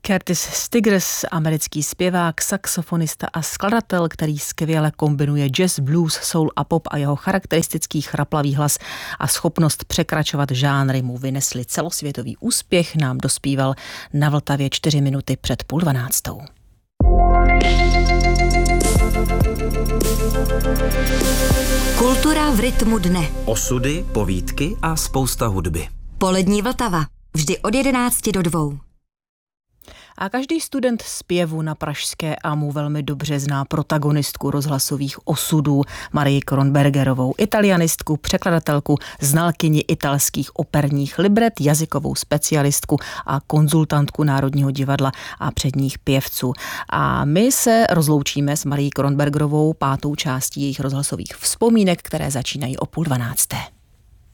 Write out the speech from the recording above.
Curtis Stigers, americký zpěvák, saxofonista a skladatel, který skvěle kombinuje jazz, blues, soul a pop, a jeho charakteristický chraplavý hlas a schopnost překračovat žánry mu vynesli celosvětový úspěch, nám dospíval na Vltavě 4 minuty před 11:30. Kultura v rytmu dne. Osudy, povídky a spousta hudby. Polední Vltava. Vždy od 11 do 2. A každý student zpěvu na pražské AMU velmi dobře zná protagonistku rozhlasových osudů Marii Kronbergerovou, italianistku, překladatelku, znalkyni italských operních libret, jazykovou specialistku a konzultantku Národního divadla a předních pěvců. A my se rozloučíme s Marií Kronbergerovou 5. částí jejich rozhlasových vzpomínek, které začínají o 11:30.